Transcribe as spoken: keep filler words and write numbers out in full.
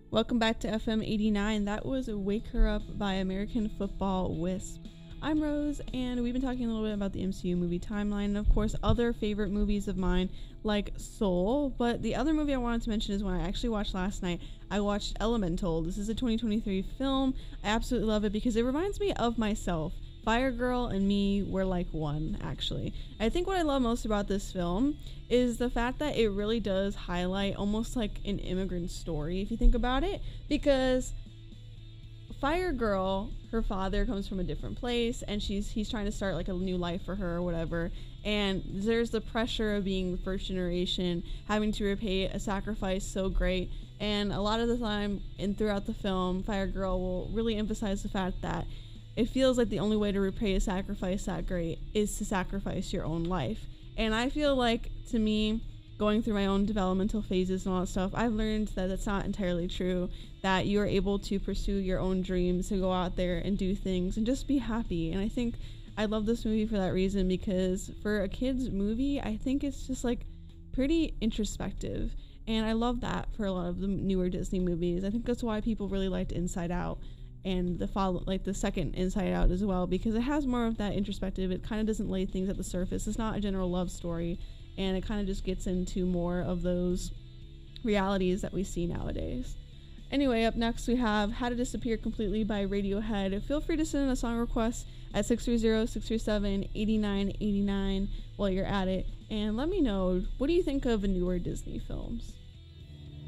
Welcome back to F M eighty-nine. That was Wake Her Up by American Football Wisp. I'm Rose, and we've been talking a little bit about the M C U movie timeline, and of course other favorite movies of mine like Soul. But the other movie I wanted to mention is one I actually watched last night. I watched Elemental. This is a twenty twenty-three film. I absolutely love it because it reminds me of myself. Fire Girl and me were like one, actually. I think what I love most about this film is the fact that it really does highlight almost like an immigrant story, if you think about it, because Fire Girl, her father comes from a different place, and she's he's trying to start like a new life for her or whatever, and there's the pressure of being the first generation, having to repay a sacrifice so great, and a lot of the time and throughout the film, Fire Girl will really emphasize the fact that it feels like the only way to repay a sacrifice that great is to sacrifice your own life. And I feel like, to me, going through my own developmental phases and all that stuff, I've learned that that's not entirely true, that you are able to pursue your own dreams and go out there and do things and just be happy. And I think I love this movie for that reason, because for a kid's movie, I think it's just like pretty introspective. And I love that for a lot of the newer Disney movies. I think that's why people really liked Inside Out and the follow like the second Inside Out as well, because it has more of that introspective. It kind of doesn't lay things at the surface. It's not a general love story, and it kind of just gets into more of those realities that we see nowadays. Anyway, up next we have How to Disappear Completely by Radiohead. Feel free to send in a song request at six three zero, six three seven, eight nine eight nine while you're at it, and let me know, what do you think of newer Disney films?